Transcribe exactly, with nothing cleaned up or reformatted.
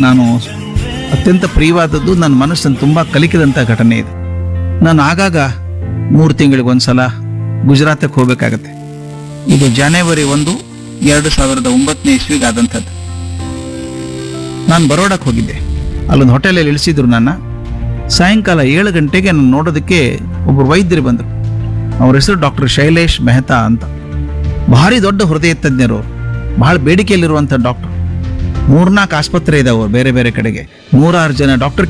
ನಾನು ಅತ್ಯಂತ ಪ್ರಿಯವಾದದ್ದು, ನನ್ನ ಮನಸ್ಸನ್ನು ತುಂಬ ಕಲಿಕಿದಂಥ ಘಟನೆ ಇದು. ನಾನು ಆಗಾಗ ಮೂರು ತಿಂಗಳಿಗೊಂದು ಸಲ ಗುಜರಾತಕ್ಕೆ ಹೋಗಬೇಕಾಗತ್ತೆ. ಇದು ಜನವರಿ ಒಂದು ಎರಡು ಸಾವಿರದ ಒಂಬತ್ತನೇ ಇಸ್ವಿಗೆ ಆದಂಥದ್ದು. ನಾನು ಬರೋಡಕ್ಕೆ ಹೋಗಿದ್ದೆ. ಅಲ್ಲೊಂದು ಹೋಟೆಲಲ್ಲಿ ಇಳಿಸಿದ್ರು ನನ್ನ. ಸಾಯಂಕಾಲ ಏಳು ಗಂಟೆಗೆ ನಾನು ನೋಡೋದಕ್ಕೆ ಒಬ್ಬರು ವೈದ್ಯರು ಬಂದರು. ಅವ್ರ ಹೆಸರು ಡಾಕ್ಟರ್ ಶೈಲೇಶ್ ಮೆಹ್ತಾ ಅಂತ. ಭಾರಿ ದೊಡ್ಡ ಹೃದಯ ತಜ್ಞರು, ಬಹಳ ಬೇಡಿಕೆಯಲ್ಲಿರುವಂಥ ಡಾಕ್ಟರ್. ಮೂರ್ನಾಲ್ಕು ಆಸ್ಪತ್ರೆ ಇದಾವೆ ಬೇರೆ ಬೇರೆ ಕಡೆಗೆ. ನೂರಾರು ಜನ ಡಾಕ್ಟರ್